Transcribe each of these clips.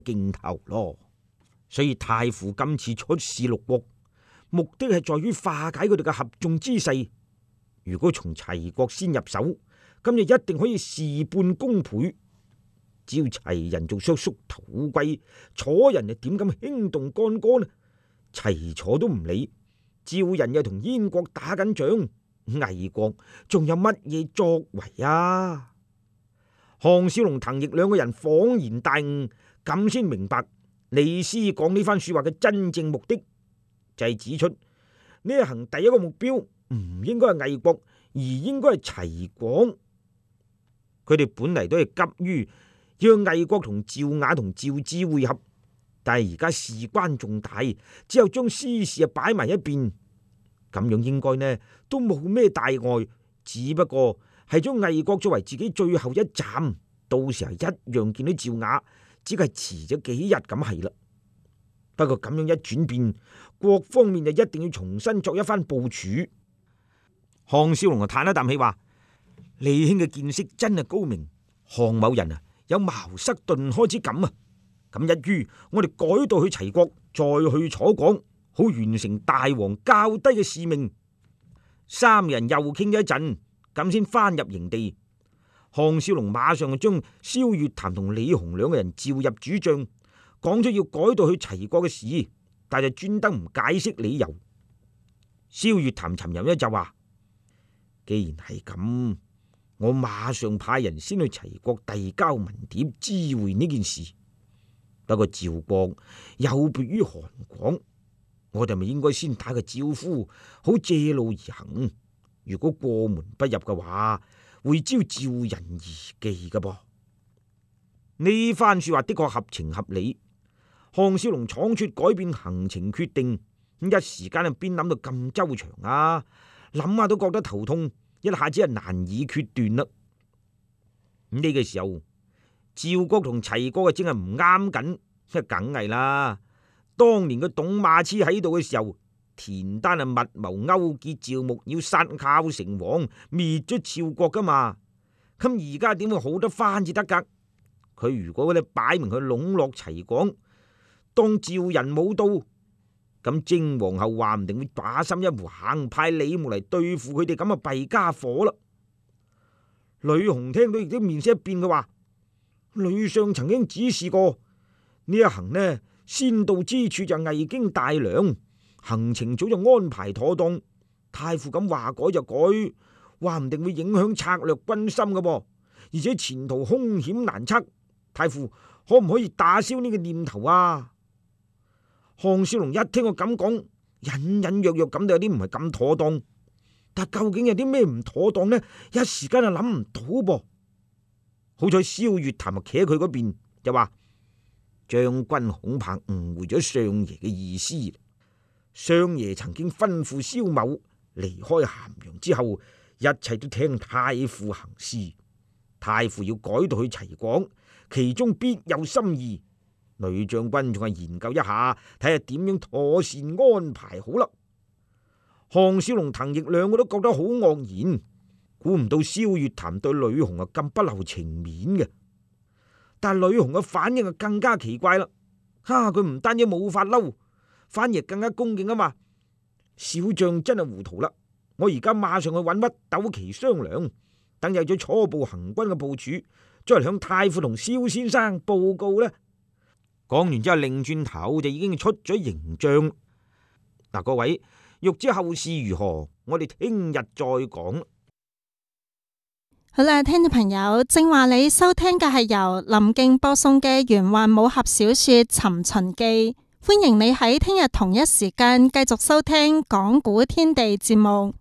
鏡頭咯。所以太傅今次出使六國，目的係在於化解佢哋嘅合縱之勢。如果從齊國先入手，咁就一定可以事半功倍。只要齊人做叔叔土龜，楚人又點敢輕動干戈呢？齊楚都唔理，趙人又同燕國打緊仗，魏國仲有乜嘢作為啊？項少龍、滕奕兩個人恍然大悟，咁先明白李斯講呢番說話嘅真正目的，就係指出呢一行第一個目標唔應該係魏國，而應該係齊廣。佢哋本嚟都係急於讓魏國同趙雅同趙志會合，但係而家事關重大，只有將私事擺埋一邊，咁樣應該呢都冇咩大礙，只不過係將魏國作為自己最後一站，到時候一樣見到趙雅，只係遲咗幾日咁係啦。不過咁樣一轉變，各方面就一定要重新作一番部署。項少龍就嘆一啖氣話：李兄嘅見識真係高明，項某人啊有茅塞頓開之感啊！咁一於我哋改道去齊國，再去楚廣，好完成大王交低嘅使命。三人又傾咗一陣，咁先翻入營地。項少龍馬上就將蕭月潭同李鴻兩個人召入主帳，講咗要改道去齊國嘅事，但係專登唔解釋理由。蕭月潭沉吟一就話：既然係咁，我馬上派人先去齊國遞交文牒，知會呢件事。不過趙國有別於韓廣，我哋咪應該先打個招呼，好借路而行。如果過門不入嘅話，會招趙人疑忌㗎噃。呢番說話的確合情合理。項少龍倉促改變行程決定，一時間啊邊諗到咁周詳啊，諗下都覺得頭痛，一下子係難以決斷啦。呢個時候，趙國同齊國啊正係唔啱緊，梗係啦。當年個董馬痴喺度嘅時候，田單啊密謀勾結趙牧，要殺寇成王，滅咗趙國噶嘛。咁而家點會好得翻至得噶？佢如果咧擺明去籠絡齊廣，當趙人冇到，咁征皇后話唔定會把心一橫，派李牧嚟對付佢哋，咁啊弊家伙啦。呂紅聽到亦都面色一變，佢話：呂相曾經指示過呢一行呢，先到之處就未經大量，行程早就安排妥當。太傅咁話改就改，話唔定會影響策略軍心嘅噃，而且前途兇險難測。太傅可唔可以打消呢個念頭啊？項少龍一聽我咁講，隱隱約約咁都有啲唔係咁妥當，但究竟有啲咩唔妥當呢？一時間就諗唔到噃。好彩蕭月潭啊企喺佢嗰邊，就話將軍恐怕誤會咗相爺嘅意思。相爺曾經吩咐蕭某離開咸陽之後，一切都聽太傅行事。太傅要改道去齊廣，其中必有心意。呂將軍仲係研究一下，睇下點樣妥善安排好啦。項少龍、滕奕兩個都覺得好愕然，估唔到蕭月潭對呂紅啊咁不留情面嘅。但係呂紅嘅反應啊更加奇怪啦，佢唔單止冇發嬲，反而更加恭敬啊嘛。小將真係糊塗啦，我而家馬上去揾屈斗旗商量，等有咗初步行軍嘅部署，再嚟向太傅同蕭先生報告呢。講完之後，擰轉頭就已經出咗營帳。嗱，各位欲知後事如何，我哋聽日再講。 好啦，聽眾朋友，正話你收聽嘅係由林敬播送嘅玄幻武俠小說《尋秦記》，歡迎你喺聽日同一時間繼續收聽講古天地節目。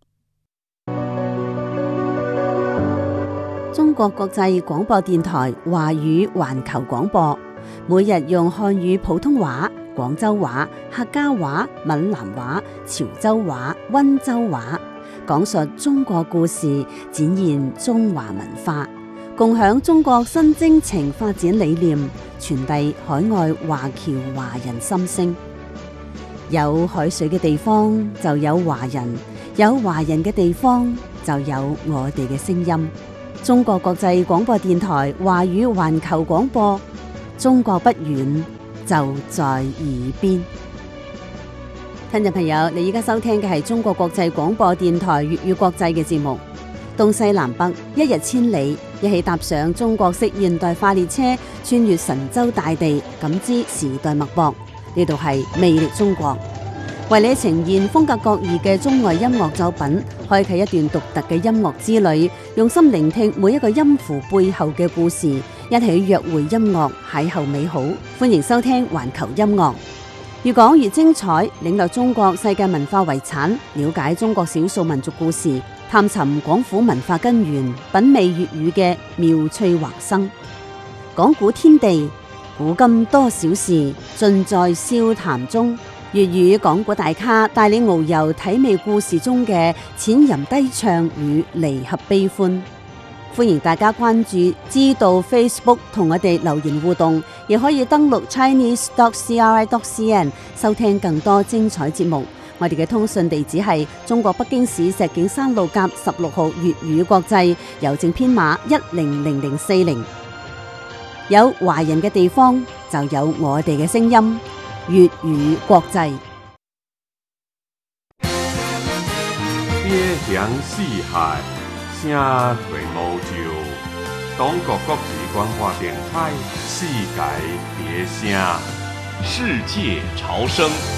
中國國際廣播電台華語環球廣播，每日用漢語普通話、廣州話、客家話、閩南話、潮州話、溫州話講述中國故事，展現中華文化，共享中國新征程發展理念，傳遞海外華僑華人心聲。有海水嘅地方就有華人，有華人嘅地方就有我哋嘅聲音。中國國際廣播電台華語環球廣播， 中國不遠，就在耳邊。聽眾朋友，你依家收聽嘅係中國國際廣播電台粵語國際嘅節目。東西南北，一日千里，一起踏上中國式現代化列車，穿越神州大地，感知時代脈搏。呢度係魅力中國，為你呈現風格各異嘅中外音樂作品，開啟一段獨特嘅音樂之旅，用心聆聽每一個音符背後嘅故事，一起約會音樂，邂逅美好。歡迎收聽環球音樂。越講越精彩，領略中國世界文化遺產，了解中國少數民族故事，探尋廣府文化根源，品味粵語嘅妙趣橫生。講古天地，古今多少事，盡在笑談中。粵語講古大咖帶你遨遊體味故事中嘅淺吟低唱與離合悲歡。歡迎大家關注知道 Facebook 同我哋留言互動，亦可以登錄 chinese.cri.cn 收聽更多精彩節目。我哋嘅通訊地址係中國北京市石景山路甲16號粵語國際，郵政編碼100040。有華人嘅地方就有我哋嘅聲音，粵語國際。 邊鄉四海，聲退無就。中國國際廣播電台世界別聲， 世界潮聲。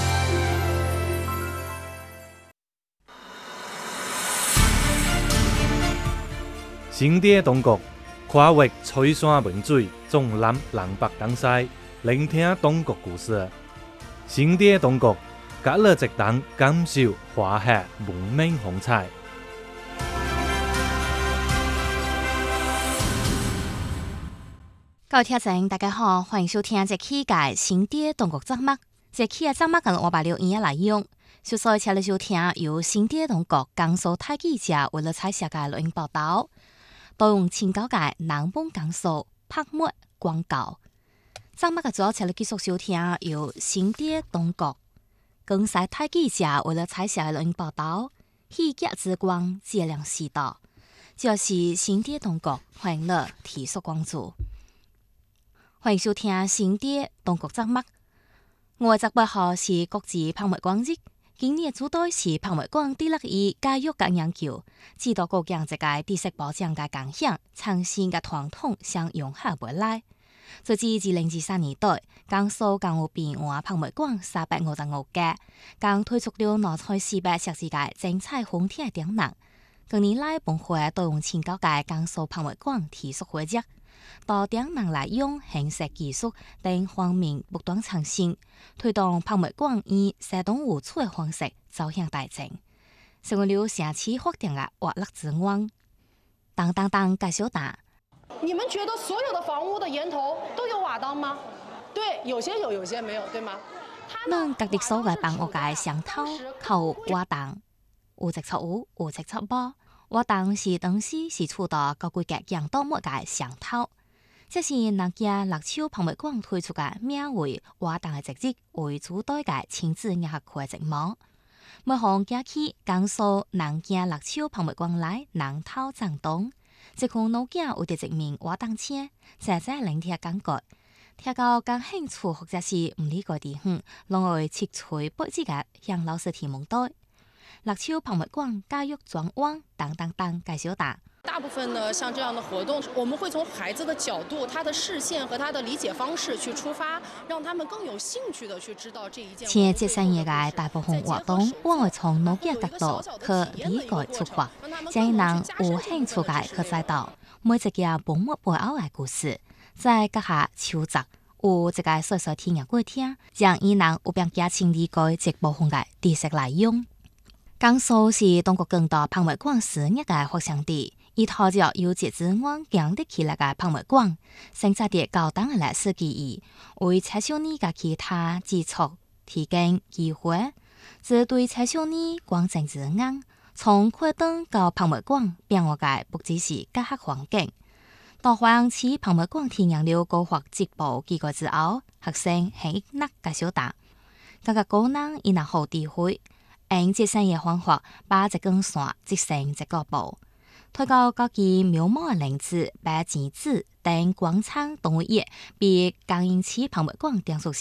新的中國，跨越翠山文水，縱覽南北東西，聆聽中國故事。新的中國，隔了直等感受華夏文明風采。 各位聽眾，大家好，歡迎收聽這期嘅新的中國節目。這期嘅節目跟我把留言來用，首先請你收聽由新的中國江蘇台記者為了採寫嘅錄音報道。到用前九屆南豐江蘇拍抹廣告，節目嘅主要請你繼續收聽由新的中國江西台記者為了採寫嘅錄音報道。喜劇之光節亮時代，就是新的中國，歡迎你提速關注。歡迎收聽新的中國節目。我嘅8號是國際拍抹廣日，今年主題是拍抹廣第6屆教育嘅研究，指導各項一個知識保障嘅貢獻，創新嘅傳統向融合未來。截至2023年代，江蘇港澳變換拍抹廣355家，共推出了6400設置嘅精彩風鐵點能。近年來，本會都用前9屆江蘇拍抹廣提速會議。到點能來用形式技術等方面不斷創新，推動拍抹廣以生動有趣的方式走向大眾，成為了城市發展的活力之源。當介紹答。 你們覺得所有的房屋的檐頭都有瓦當嗎？對，有些有，有些沒有，對嗎？ 咱各地所謂辦屋嘅上頭靠瓦當，有直出有，有直出無。瓦當是當時是處到高規格洋刀木嘅上頭。這是南家六廠拍抹廣推出嘅名為瓦當嘅職業為主導嘅親子藝術課嘅節目。每項假期，江蘇南家六廠拍抹廣來南頭張東，這項老家有啲殖民瓦當車，實在令聽感覺。聽到感興趣或者是唔理解地方，攏會切磋不知嘅向老師提問對。六廠拍抹廣教育專網等介紹答。 大部分呢，像這樣的活動，我們會從孩子的角度、他的視線和他的理解方式去出發，讓他們更有興趣的去知道這一件。 前節生業嘅大部分活動，我會從農業角度去理解出發，讓人有興趣嘅去知道每一個本末背後嘅故事，在閣下抽集有一個細細聽嘅過聽，讓伊人有變加深理解這部分嘅知識內容。江蘇是中國更大拍抹廣事業嘅發祥地。依套着有節之灣建立起來嘅拍抹廣，生產啲高檔嘅歷史記憶，為青少年嘅其他基礎提供機會。只對青少年廣正之眼，從開燈到拍抹廣變化嘅不只是教學環境。當開始拍抹廣體驗了高學直播機構之後，學生係納介紹答，各個高能亦能好智慧，按節省嘅方法把這根線節省這個步。 推到各地廟墓嘅陵子、白紙子等廣場動物園被江陰市博物館訂屬